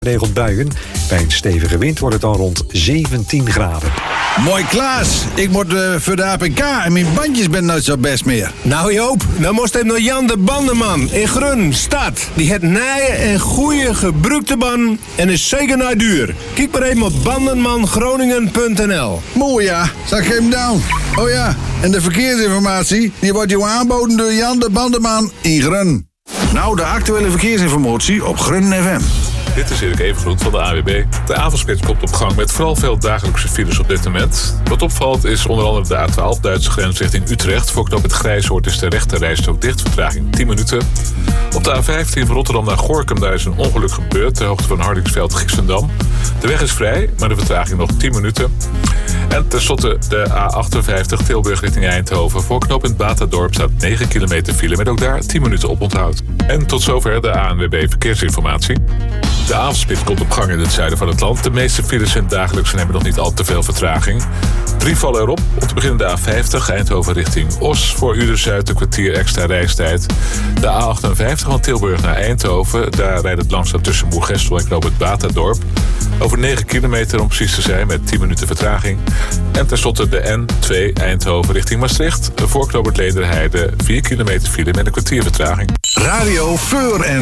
Geregeld buien. Bij een stevige wind wordt het dan rond 17 graden. Mooi Klaas, ik moet voor de APK en mijn bandjes ben nooit zo best meer. Nou Joop, dan moest hij naar Jan de Bandenman in Grun, stad. Die het nije en goede gebruikte banden en is zeker naar duur. Kijk maar even op bandenmangroningen.nl. Mooi ja, zag je hem down. Oh ja, en de verkeersinformatie die wordt je aangeboden door Jan de Bandenman in Grun. Nou, de actuele verkeersinformatie op Grun FM. Dit is Erik Evengroet van de AWB. De avondspits komt op gang met vooral veel dagelijkse files op dit moment. Wat opvalt is onder andere de A12, Duitse grens richting Utrecht. Voor knooppunt Grijshoort is de rechte rijstrook dicht, vertraging 10 minuten. Op de A15 van Rotterdam naar Gorinchem, daar is een ongeluk gebeurd. Ter hoogte van Hardingsveld-Giessendam. De weg is vrij, maar de vertraging nog 10 minuten. En tenslotte de A58 Tilburg richting Eindhoven. Voor knooppunt Batadorp staat 9 kilometer file met ook daar 10 minuten oponthoud. En tot zover de ANWB Verkeersinformatie. De avondspits komt op gang in het zuiden van het land. De meeste files zijn dagelijks en hebben nog niet al te veel vertraging. 3 vallen erop. Om te beginnen de A50 Eindhoven richting Os. Voor Uden-Zuid een kwartier extra reistijd. De A58 van Tilburg naar Eindhoven. Daar rijdt het langzaam tussen Moergestel en knooppunt Batadorp. Over 9 kilometer om precies te zijn met 10 minuten vertraging. En tenslotte de N2 Eindhoven richting Maastricht. Voor knooppunt Lederheide 4 kilometer file met een kwartier vertraging. Radio Voor en